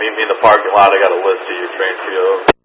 meet me in the parking lot. I got a list of your train POs.